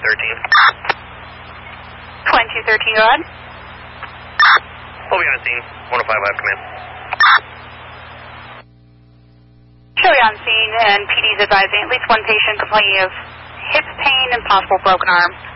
2213, go ahead. We'll be on scene. 105 Live Command. Show you on scene, and PD's advising at least one patient complaining of hip pain and possible broken arm.